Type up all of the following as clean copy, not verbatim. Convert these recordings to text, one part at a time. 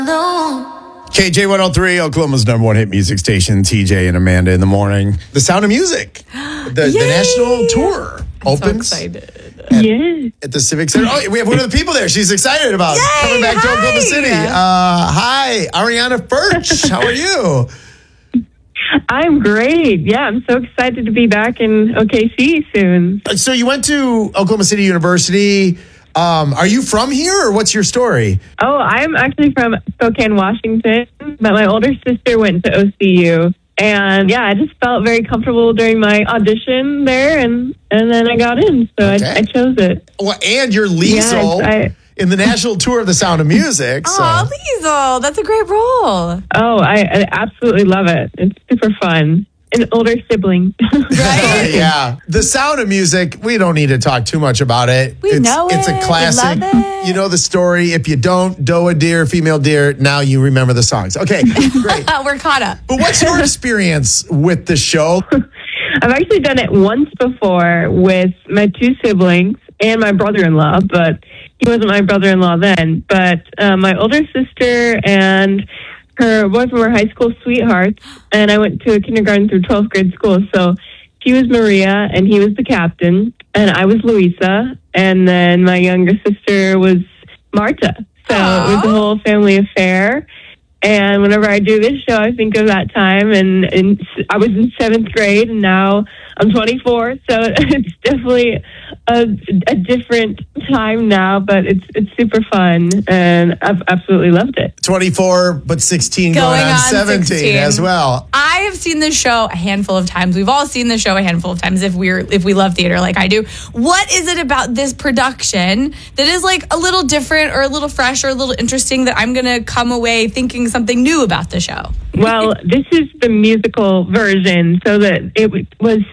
KJ 103, Oklahoma's number one hit music station, TJ and Amanda in the morning. The Sound of Music, the national tour opens So excited. at the Civic Center. Oh, we have one of the people there. She's excited about coming back to Oklahoma City. Hi, Ariana Furch. How are you? I'm great. Yeah, I'm so excited to be back in OKC soon. So you went to Oklahoma City University. Are you from here, or what's your story? Oh, I'm actually from Spokane, Washington, but my older sister went to OCU. And yeah, I just felt very comfortable during my audition there, and then I got in, so I chose it. Well, and you're Liesl in the national tour of the Sound of Music. So. Oh, Liesl, that's a great role. Oh, I absolutely love it. It's super fun. An older sibling. Right? Yeah. The Sound of Music, we don't need to talk too much about it. We know It's a classic. We love it. You know the story. If you don't, doe a deer, female deer, now you remember the songs. Okay, great. We're caught up. But what's your experience with the show? I've actually done it once before with my two siblings and my brother-in-law, but he wasn't my brother-in-law then. But my older sister and her boyfriend were high school sweethearts, and I went to a kindergarten through 12th grade school. So she was Maria, and he was the captain, and I was Luisa, and then my younger sister was Marta. So it was a whole family affair. And whenever I do this show, I think of that time, and I was in 7th grade, and now I'm 24, so it's definitely a different time now, but it's super fun, and I've absolutely loved it. 24, but 16 going on 17 as well. I have seen this show a handful of times. We've all seen this show a handful of times if we love theater like I do. What is it about this production that is like a little different or a little fresh or a little interesting that I'm going to come away thinking something new about the show? Well, this is the musical version, so that it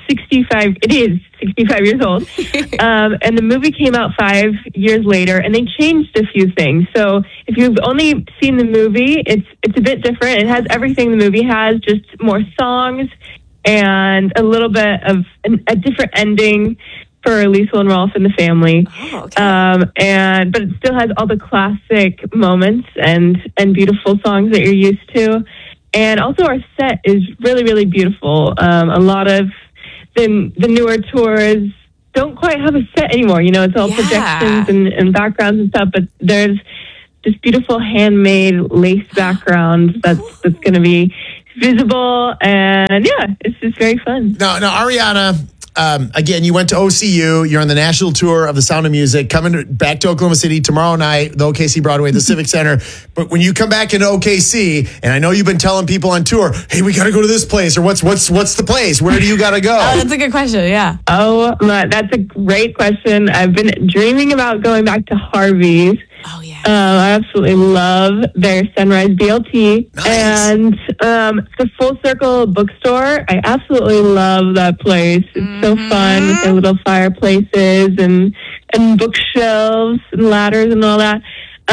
is 65 years old. And the movie came out 5 years later, and they changed a few things. So if you've only seen the movie, it's a bit different. It has everything the movie has, just more songs and a little bit of a different ending for Liesl and Rolf and the family. Oh, okay. But it still has all the classic moments and beautiful songs that you're used to. And also our set is really, really beautiful. A lot of the newer tours don't quite have a set anymore. You know, it's all projections and backgrounds and stuff, but there's this beautiful handmade lace background that's going to be visible. And yeah, it's just very fun. Now, Ariana, again, you went to OCU. You're on the national tour of the Sound of Music, coming back to Oklahoma City tomorrow night, the OKC Broadway, the Civic Center. But when you come back into OKC, and I know you've been telling people on tour, hey, we got to go to this place, or what's the place? Where do you got to go? Oh, that's a good question, yeah. Oh, that's a great question. I've been dreaming about going back to Harvey's. Oh, yeah. I absolutely love their Sunrise BLT. Nice. And the Full Circle bookstore, I absolutely love that place. It's so fun with their little fireplaces and bookshelves and ladders and all that.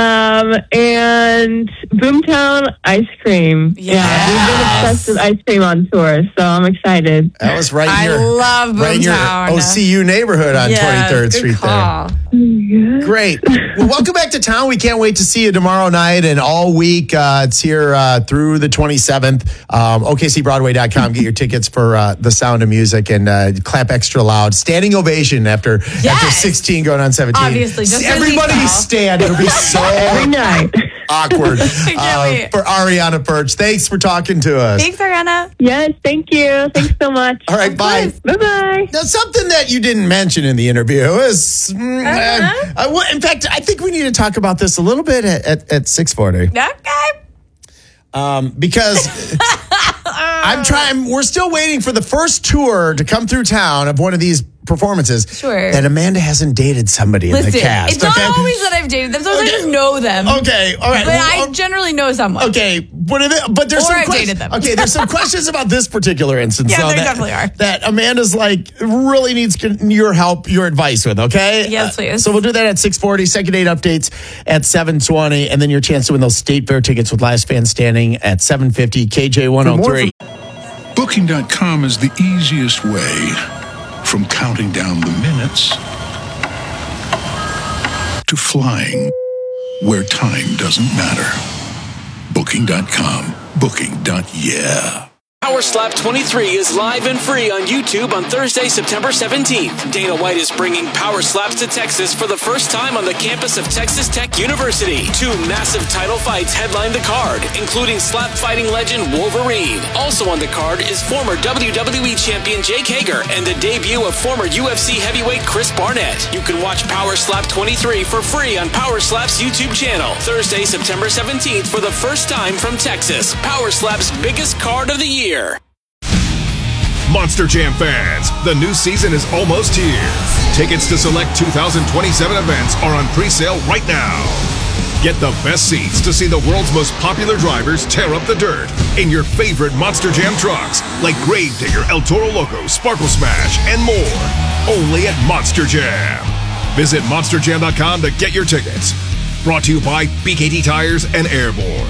And Boomtown ice cream. Yeah, we've been obsessed with ice cream on tour, so I'm excited. That was right I love Boomtown. Right in your OCU neighborhood on 23rd Street call. there. Great. Well, welcome back to town. We can't wait to see you tomorrow night and all week. It's here through the 27th. OKCBroadway.com. Get your tickets for the Sound of Music and clap extra loud. Standing ovation after 16 going on 17. Obviously, just everybody stand. It'll be so Every night. awkward. wait. For Ariana Furch. Thanks for talking to us. Thanks, Ariana. Yes, thank you. Thanks so much. All right, bye. Bye-bye. Now, something that you didn't mention in the interview is, in fact, I think we need to talk about this a little bit at 6:40. Okay. Because we're still waiting for the first tour to come through town of one of these performances. Sure. That Amanda hasn't dated somebody in the cast. It's not always that I've dated them. Sometimes I just know them. Okay, all right. But I generally know someone. Okay, but there's Or some I've dated them. Okay, there's some questions about this particular instance. Yeah, though, there definitely are. That Amanda's like really needs your help, your advice with. Okay. Yes, please. So we'll do that at 6:40. Second date updates at 7:20, and then your chance to win those State Fair tickets with Last Fan Standing at 7:50. KJ 103. Booking.com is the easiest way from counting down the minutes to flying where time doesn't matter. Booking.com. Booking.yeah. Power Slap 23 is live and free on YouTube on Thursday, September 17th. Dana White is bringing Power Slaps to Texas for the first time on the campus of Texas Tech University. 2 massive title fights headline the card, including slap fighting legend Wolverine. Also on the card is former WWE champion Jake Hager and the debut of former UFC heavyweight Chris Barnett. You can watch Power Slap 23 for free on Power Slap's YouTube channel. Thursday, September 17th for the first time from Texas. Power Slap's biggest card of the year. Monster Jam fans, the new season is almost here. Tickets to select 2027 events are on pre-sale right now. Get the best seats to see the world's most popular drivers tear up the dirt in your favorite Monster Jam trucks like Gravedigger, El Toro Loco, Sparkle Smash, and more. Only at Monster Jam. Visit monsterjam.com to get your tickets. Brought to you by BKT Tires and Airborne.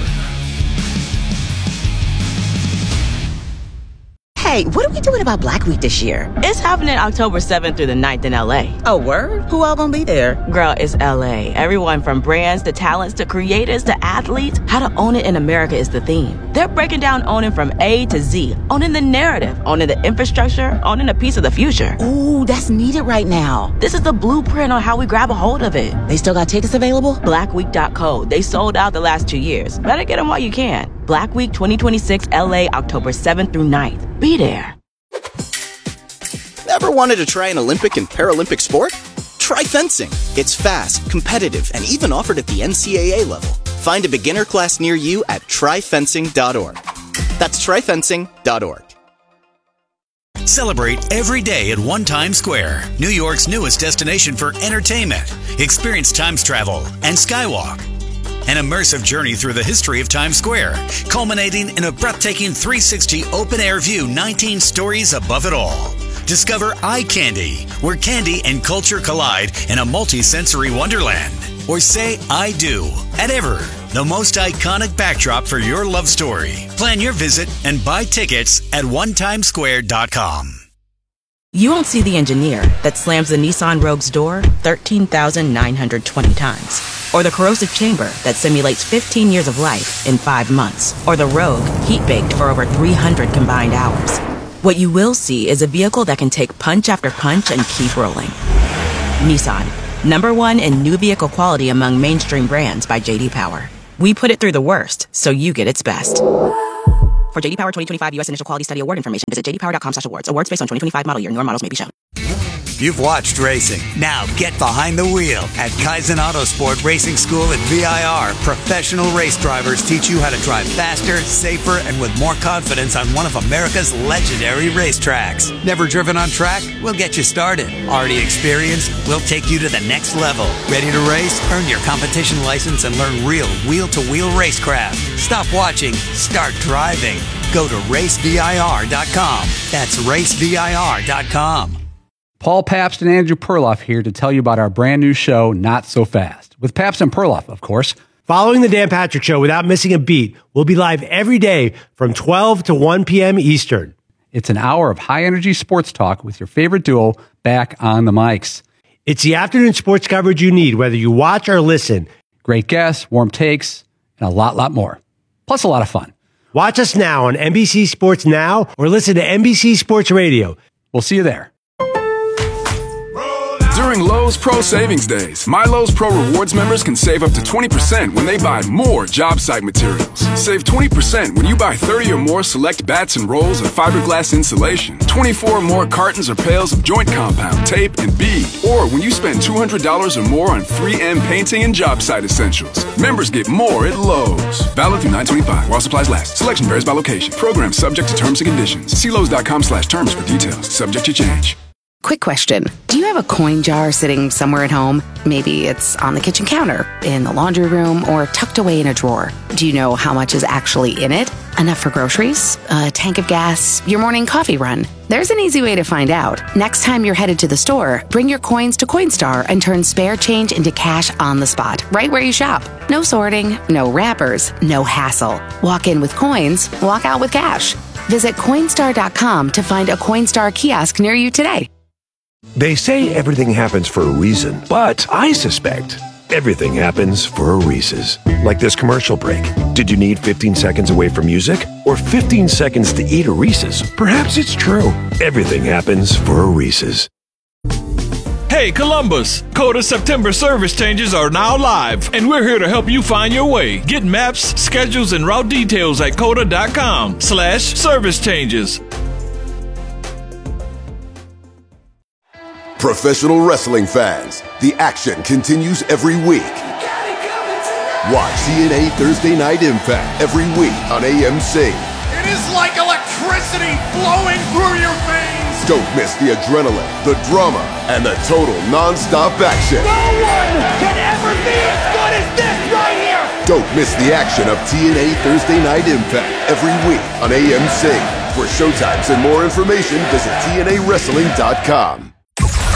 Hey, what are we doing about Black Week this year? It's happening October 7th through the 9th in LA. Oh, word? Who all gonna be there? Girl, it's LA. Everyone from brands to talents to creators to athletes. How to own it in America is the theme. They're breaking down owning from A to Z. Owning the narrative, owning the infrastructure, owning a piece of the future. Ooh, that's needed right now. This is the blueprint on how we grab a hold of it. They still got tickets available? Blackweek.co. They sold out the last 2 years. Better get them while you can. Black Week 2026 LA, October 7th through 9th. Be there. Ever wanted to try an Olympic and Paralympic sport? Try fencing. It's fast, competitive, and even offered at the NCAA level. Find a beginner class near you at tryfencing.org. That's tryfencing.org. Celebrate every day at One Times Square, New York's newest destination for entertainment. Experience Times Travel and Skywalk. An immersive journey through the history of Times Square, culminating in a breathtaking 360 open-air view 19 stories above it all. Discover Eye Candy, where candy and culture collide in a multi-sensory wonderland. Or say I do at Ever, the most iconic backdrop for your love story. Plan your visit and buy tickets at onetimesquare.com. You won't see the engineer that slams the Nissan Rogue's door 13,920 times. Or the corrosive chamber that simulates 15 years of life in 5 months. Or the Rogue heat-baked for over 300 combined hours. What you will see is a vehicle that can take punch after punch and keep rolling. Nissan, #1 in new vehicle quality among mainstream brands by J.D. Power. We put it through the worst, so you get its best. For J.D. Power 2025 U.S. Initial Quality Study Award information, visit jdpower.com/awards. Awards based on 2025 model year. Newer models may be shown. You've watched racing. Now get behind the wheel at Kaizen Autosport Racing School at VIR. Professional race drivers teach you how to drive faster, safer, and with more confidence on one of America's legendary racetracks. Never driven on track? We'll get you started. Already experienced? We'll take you to the next level. Ready to race? Earn your competition license and learn real wheel-to-wheel racecraft. Stop watching. Start driving. Go to racevir.com. That's racevir.com. Paul Pabst and Andrew Perloff here to tell you about our brand new show, Not So Fast, with Pabst and Perloff, of course. Following the Dan Patrick Show without missing a beat, we'll be live every day from 12 to 1 p.m. Eastern. It's an hour of high-energy sports talk with your favorite duo back on the mics. It's the afternoon sports coverage you need, whether you watch or listen. Great guests, warm takes, and a lot more. Plus a lot of fun. Watch us now on NBC Sports Now or listen to NBC Sports Radio. We'll see you there. During Lowe's Pro Savings Days, My Lowe's Pro Rewards members can save up to 20% when they buy more job site materials. Save 20% when you buy 30 or more select bats and rolls of fiberglass insulation, 24 or more cartons or pails of joint compound, tape, and bead, or when you spend $200 or more on 3M painting and job site essentials. Members get more at Lowe's. Valid through 9/25 while supplies last. Selection varies by location. Program subject to terms and conditions. See Lowe's.com/terms for details. Subject to change. Quick question. Do you have a coin jar sitting somewhere at home? Maybe it's on the kitchen counter, in the laundry room, or tucked away in a drawer. Do you know how much is actually in it? Enough for groceries? A tank of gas? Your morning coffee run? There's an easy way to find out. Next time you're headed to the store, bring your coins to Coinstar and turn spare change into cash on the spot, right where you shop. No sorting, no wrappers, no hassle. Walk in with coins, walk out with cash. Visit Coinstar.com to find a Coinstar kiosk near you today. They say everything happens for a reason, but I suspect Everything happens for a Reese's. Like this commercial break. Did you need 15 seconds away from music? Or 15 seconds to eat a Reese's? Perhaps it's true. Everything happens for a Reese's. Hey Columbus, Coda September service changes are now live, and we're here to help you find your way. Get maps, schedules, and route details at coda.com/service changes. Professional wrestling fans, the action continues every week. Watch TNA Thursday Night Impact every week on AMC. It is like electricity flowing through your veins. Don't miss the adrenaline, the drama, and the total non-stop action. No one can ever be as good as this right here. Don't miss the action of TNA Thursday Night Impact every week on AMC. For showtimes and more information, visit TNAWrestling.com.